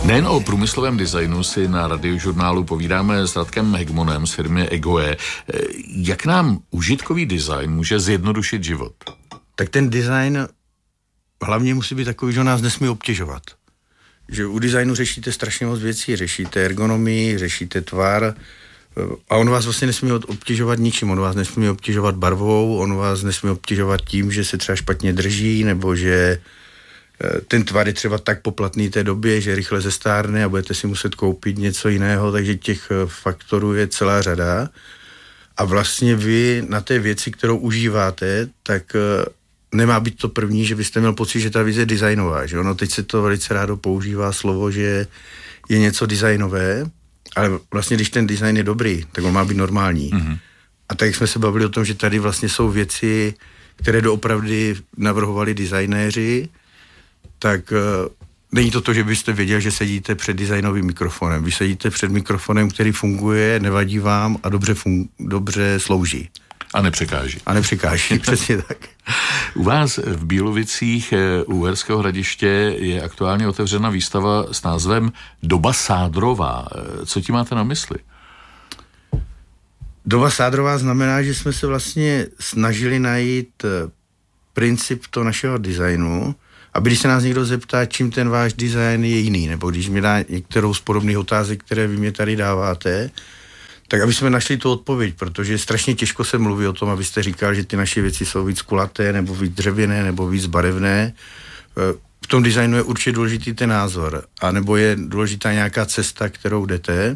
Nejen o průmyslovém designu si na Radiožurnálu povídáme s Radkem Hegmonem z firmy Egoe. Jak nám užitkový design může zjednodušit život? Tak ten design hlavně musí být takový, že nás nesmí obtěžovat. Že u designu řešíte strašně moc věcí, řešíte ergonomii, řešíte tvar a on vás vlastně nesmí obtěžovat ničím. On vás nesmí obtěžovat barvou, on vás nesmí obtěžovat tím, že se třeba špatně drží, nebo že ten tvar je třeba tak poplatný té době, že rychle zestárne a budete si muset koupit něco jiného, takže těch faktorů je celá řada. A vlastně vy na té věci, kterou užíváte, tak nemá být to první, že byste měl pocit, že ta věc je designová. Že ono teď se to velice rádo používá slovo, že je něco designové, ale vlastně když ten design je dobrý, tak on má být normální. Mm-hmm. A tak jsme se bavili o tom, že tady vlastně jsou věci, které doopravdy navrhovali designéři, tak není to, že byste věděl, že sedíte před designovým mikrofonem. Vy sedíte před mikrofonem, který funguje, nevadí vám a dobře slouží. A nepřekáží. A nepřekáží, přesně tak. U vás v Bílovicích u Uherského Hradiště je aktuálně otevřena výstava s názvem Doba sádrová. Co tím máte na mysli? Doba sádrová znamená, že jsme se vlastně snažili najít princip toho našeho designu, aby když se nás někdo zeptá, čím ten váš design je jiný, nebo když mi dá některou z podobných otázek, které vy mě tady dáváte, tak aby jsme našli tu odpověď, protože strašně těžko se mluví o tom, abyste říkal, že ty naše věci jsou víc kulaté, nebo víc dřevěné, nebo víc barevné. V tom designu je určitě důležitý ten názor, anebo je důležitá nějaká cesta, kterou jdete.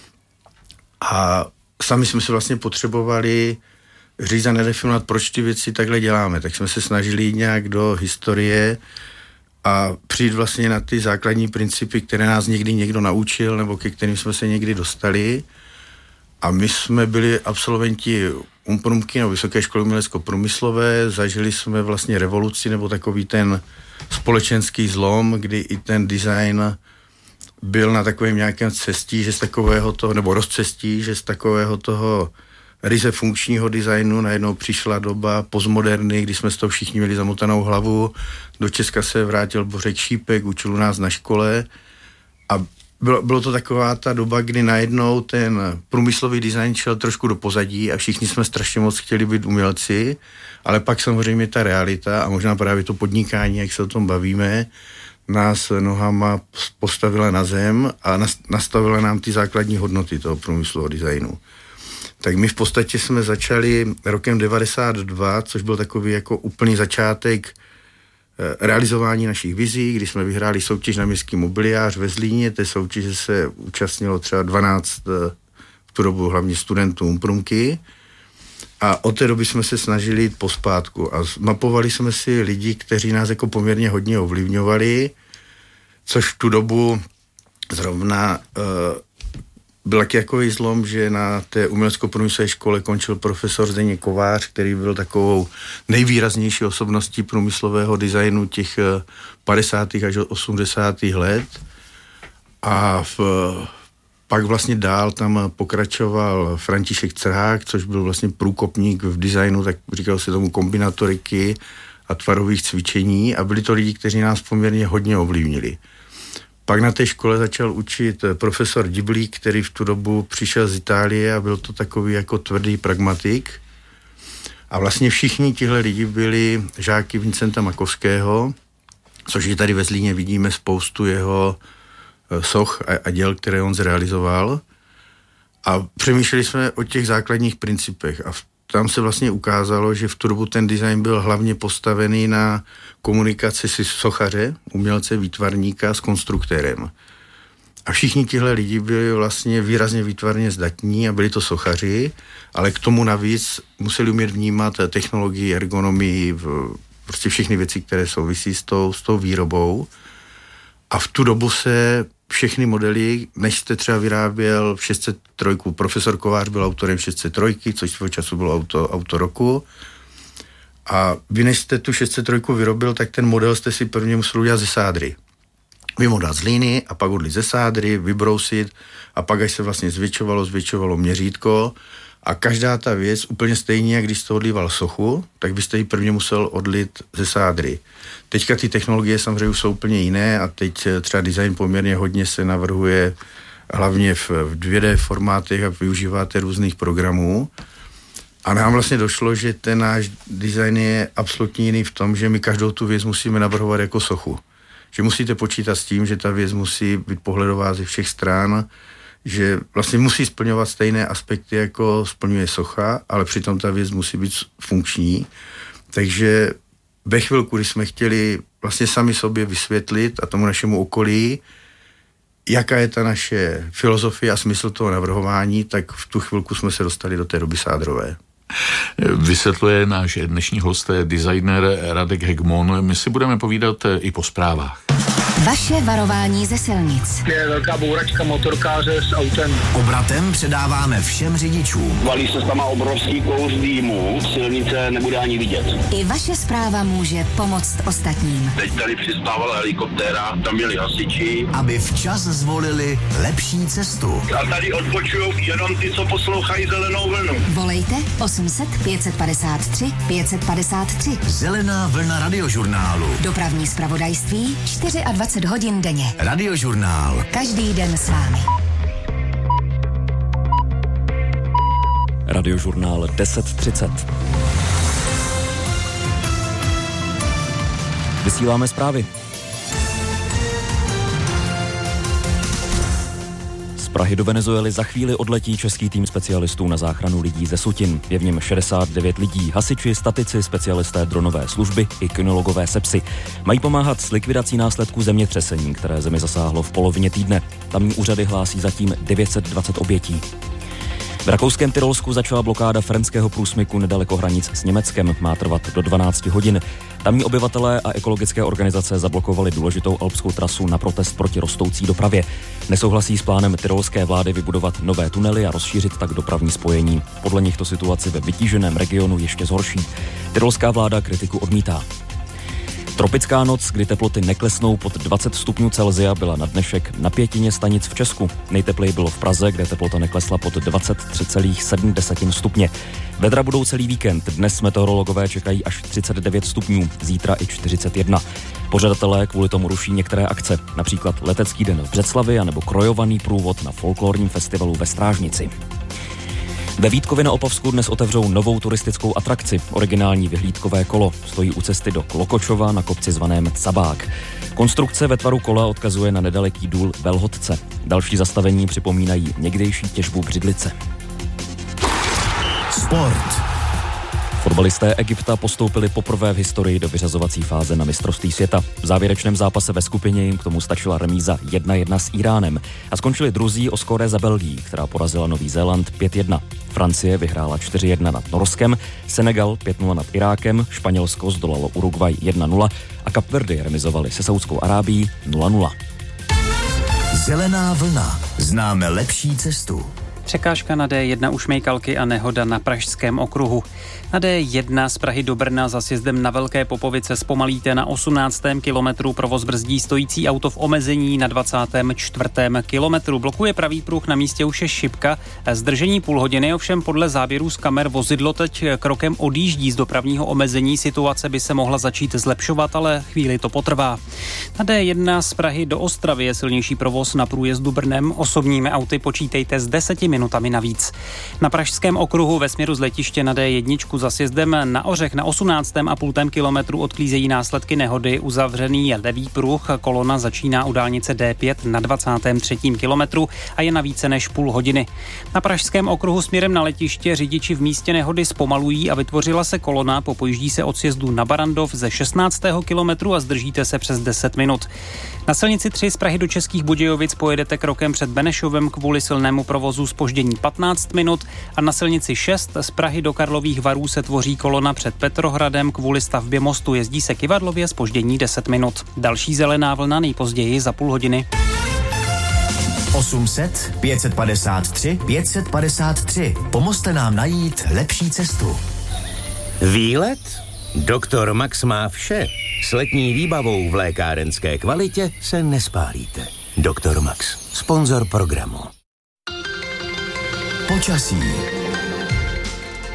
A sami jsme se vlastně potřebovali říct a nedefinovat, proč ty věci takhle děláme. Tak jsme se snažili jít nějak do historie a přijít vlastně na ty základní principy, které nás někdy někdo naučil, nebo ke kterým jsme se někdy dostali. A my jsme byli absolventi UMPRUMky nebo Vysoké školy umělecko-průmyslové, zažili jsme vlastně revoluci nebo takový ten společenský zlom, kdy i ten design byl na takovém nějakém cestí, že z takového toho, nebo rozcestí, že z takového toho ryze funkčního designu najednou přišla doba postmoderny, kdy jsme z toho všichni měli zamotanou hlavu. Do Česka se vrátil Bořek Šípek, učil u nás na škole a bylo to taková ta doba, kdy najednou ten průmyslový design šel trošku do pozadí a všichni jsme strašně moc chtěli být umělci, ale pak samozřejmě ta realita a možná právě to podnikání, jak se o tom bavíme, nás nohama postavila na zem a nastavila nám ty základní hodnoty toho průmyslového designu. Tak my v podstatě jsme začali rokem 92, což byl takový jako úplný začátek realizování našich vizí, kdy jsme vyhráli soutěž na městský mobiliář ve Zlíně. Té soutěže se účastnilo třeba 12 v tu dobu hlavně studentů UMPRUMky a od té doby jsme se snažili jít pospátku a mapovali jsme si lidi, kteří nás jako poměrně hodně ovlivňovali, což v tu dobu zrovna byl takový zlom, že na té umělecko-průmyslové škole končil profesor Zdeněk Kovář, který byl takovou nejvýraznější osobností průmyslového designu těch 50. až 80. let. A pak vlastně dál tam pokračoval František Crhák, což byl vlastně průkopník v designu, tak říkal se tomu kombinatoriky a tvarových cvičení a byli to lidi, kteří nás poměrně hodně ovlivnili. Pak na té škole začal učit profesor Diblík, který v tu dobu přišel z Itálie a byl to takový jako tvrdý pragmatik. A vlastně všichni tihle lidi byli žáky Vincenta Makovského, což je tady ve Zlíně vidíme spoustu jeho soch a děl, které on zrealizoval. A přemýšleli jsme o těch základních principech a tam se vlastně ukázalo, že v tu dobu ten design byl hlavně postavený na komunikaci si sochaře, umělce, výtvarníka s konstruktérem. A všichni tihle lidi byli vlastně výrazně výtvarně zdatní a byli to sochaři, ale k tomu navíc museli umět vnímat technologii, ergonomii, prostě všechny věci, které souvisí s tou výrobou. A v tu dobu se všechny modely, než jste třeba vyráběl 603, profesor Kovář byl autorem 603, což svého času bylo auto roku. A vy, než jste tu 603 vyrobil, tak ten model jste si prvně musel udělat ze sádry. Vymodat z líny a pak odlit ze sádry, vybrousit a pak, až se vlastně zvětšovalo měřítko A každá ta věc, úplně stejně, jak když jste odlíval sochu, tak byste ji prvně musel odlit ze sádry. Teďka ty technologie samozřejmě už jsou úplně jiné a teď třeba design poměrně hodně se navrhuje hlavně v 2D formátech a využíváte různých programů. A nám vlastně došlo, že ten náš design je absolutně jiný v tom, že my každou tu věc musíme navrhovat jako sochu. Že musíte počítat s tím, že ta věc musí být pohledová ze všech stran, že vlastně musí splňovat stejné aspekty, jako splňuje socha, ale přitom ta věc musí být funkční. Takže ve chvilku, kdy jsme chtěli vlastně sami sobě vysvětlit a tomu našemu okolí, jaká je ta naše filozofie a smysl toho navrhování, tak v tu chvilku jsme se dostali do té doby sádrové. Vysvětluje náš dnešní host, designer Radek Hegmon. My si budeme povídat i po zprávách. Vaše varování ze silnic. Je velká bouračka motorkáře s autem. Obratem předáváme všem řidičům. Valí se tam obrovský kous dýmu, silnice nebude ani vidět. I vaše zpráva může pomoct ostatním. Teď tady přistávala helikoptéra, tam byli hasiči. Aby včas zvolili lepší cestu. A tady odpočujou jenom ty, co poslouchají Zelenou vlnu. Volejte 800 553 553. Zelená vlna radiožurnálu. Dopravní zpravodajství 24 hodin denně. Radiožurnál. Každý den s vámi. Radiožurnál 10:30. Vysíláme zprávy. Z Prahy do Venezuely za chvíli odletí český tým specialistů na záchranu lidí ze sutin. Je v něm 69 lidí, hasiči, statici, specialisté dronové služby i kynologové se psy. Mají pomáhat s likvidací následků zemětřesení, které zemi zasáhlo v polovině týdne. Tamní úřady hlásí zatím 920 obětí. V rakouském Tyrolsku začala blokáda Frnského průsmyku nedaleko hranic s Německem. Má trvat do 12 hodin. Tamní obyvatelé a ekologické organizace zablokovali důležitou alpskou trasu na protest proti rostoucí dopravě. Nesouhlasí s plánem tyrolské vlády vybudovat nové tunely a rozšířit tak dopravní spojení. Podle nich to situaci ve vytíženém regionu ještě zhorší. Tyrolská vláda kritiku odmítá. Tropická noc, kdy teploty neklesnou pod 20 stupňů Celsia, byla na dnešek na pětině stanic v Česku. Nejtepleji bylo v Praze, kde teplota neklesla pod 23,7 stupně. Vedra budou celý víkend. Dnes meteorologové čekají až 39 stupňů, zítra i 41. Pořadatelé kvůli tomu ruší některé akce, například letecký den v Břeclavi anebo krojovaný průvod na folklorním festivalu ve Strážnici. Ve Vítkově na Opavsku dnes otevřou novou turistickou atrakci, originální vyhlídkové kolo. Stojí u cesty do Klokočova na kopci zvaném Cabák. Konstrukce ve tvaru kola odkazuje na nedaleký důl Velhotce. Další zastavení připomínají někdejší těžbu Břidlice. Sport. Fotbalisté Egypta postoupili poprvé v historii do vyřazovací fáze na mistrovství světa. V závěrečném zápase ve skupině jim k tomu stačila remíza 1-1 s Iránem a skončili druzí o skóre za Belgií, která porazila Nový Zéland 5-1. Francie vyhrála 4-1 nad Norskem, Senegal 5-0 nad Irákem, Španělsko zdolalo Uruguay 1-0 a Kapverdy remizovali se Saudskou Arábií 0-0. Zelená vlna. Známe lepší cestu. Překážka na D1 u Šmejkalky a nehoda na Pražském okruhu. Na D1 z Prahy do Brna za sjezdem na Velké Popovice zpomalíte na 18. kilometru, provoz brzdí stojící auto v omezení na 24. kilometru. Blokuje pravý pruh, na místě už je šipka. Zdržení půl hodiny, ovšem podle záběrů z kamer vozidlo teď krokem odjíždí z dopravního omezení. Situace by se mohla začít zlepšovat, ale chvíli to potrvá. Na D1 z Prahy do Ostravy je silnější provoz na průjezdu Brnem. Osobními auty počítejte s 10 minutami navíc. Na Pražském okruhu ve směru z letiště na D1 za sjezdem na Ořech na 18,5 kilometru odklízejí následky nehody. Uzavřený je levý pruh, kolona začíná u dálnice D5 na 23. kilometru a je na více než půl hodiny. Na Pražském okruhu směrem na letiště řidiči v místě nehody zpomalují a vytvořila se kolona, popojíždí se od sjezdu na Barandov ze 16. kilometru a zdržíte se přes 10 minut. Na silnici 3 z Prahy do Českých Budějovic pojedete krokem před Benešovem kvůli silnému provozu zpoždění 15 minut a na silnici 6 z Prahy do Karlových Varů se tvoří kolona před Petrohradem kvůli stavbě mostu. Jezdí se Kyvadlově, zpoždění 10 minut. Další zelená vlna nejpozději za půl hodiny. 800 553 553. Pomozte nám najít lepší cestu. Výlet? Doktor Max má vše. S letní výbavou v lékárenské kvalitě se nespálíte. Doktor Max, sponzor programu. Počasí.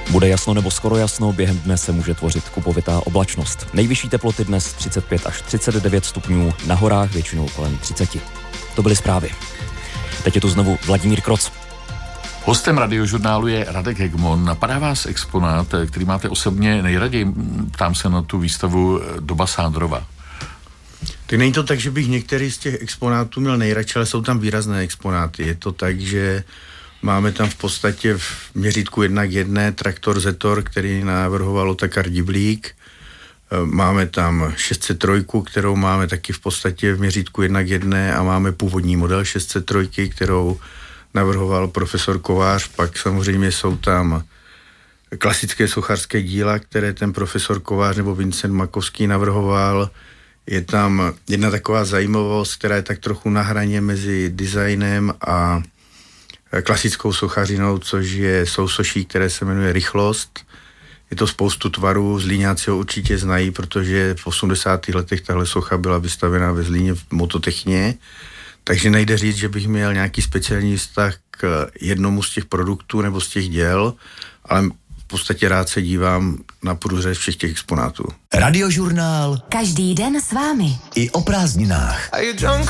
Bude jasno nebo skoro jasno, během dne se může tvořit kupovitá oblačnost. Nejvyšší teploty dnes 35 až 39 stupňů, na horách většinou kolem 30. To byly zprávy. Teď je tu znovu Vladimír Kroc. Hostem Radiožurnálu je Radek Hegmon. Napadá vás exponát, který máte osobně nejraději? Ptám se na tu výstavu Doba Sádrova. Tak není to tak, že bych některý z těch exponátů měl nejradši, ale jsou tam výrazné exponáty. Je to tak, že máme tam v podstatě v měřítku 1:1 traktor Zetor, který navrhoval Otakar Diblík. Máme tam 603, kterou máme taky v podstatě v měřítku 1:1 a máme původní model 603, kterou navrhoval profesor Kovář. Pak samozřejmě jsou tam klasické sochařské díla, které ten profesor Kovář nebo Vincent Makovský navrhoval. Je tam jedna taková zajímavost, která je tak trochu na hraně mezi designem a klasickou sochařinou, což je sousoší, které se jmenuje Rychlost. Je to spoustu tvarů, Zlíňáci ho určitě znají, protože v 80. letech tahle socha byla vystavena ve Zlíně v Mototechně, takže nejde říct, že bych měl nějaký speciální vztah k jednomu z těch produktů nebo z těch děl, ale v podstatě rád se dívám na průřez všech těch exponátů. Radiožurnál. Každý den s vámi. I o prázdninách.